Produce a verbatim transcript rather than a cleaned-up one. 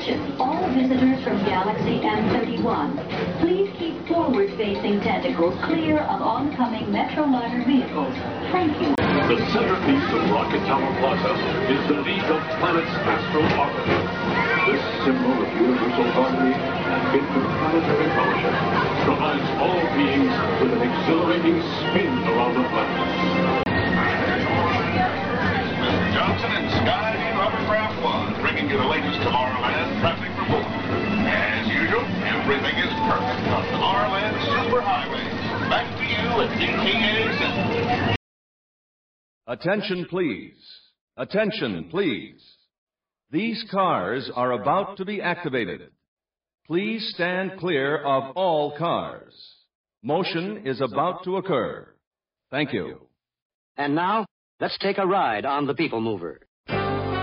Attention, all visitors from Galaxy M thirty-one. Please keep forward-facing tentacles clear of oncoming Metroliner vehicles. Thank you. The centerpiece of Rocket Tower Plaza is the League of Planets Astral Orbiter. This symbol of universal harmony and interplanetary fellowship provides all beings with an exhilarating spin around the planet. Mister Johnson and Sky Hovercraft One, bringing you the latest Tomorrowland traffic report. As usual, everything is perfect on Tomorrowland Superhighway. Back to you at D T A Center. Attention, please. Attention, please. These cars are about to be activated. Please stand clear of all cars. Motion is about to occur. Thank you. And now, let's take a ride on the People Mover.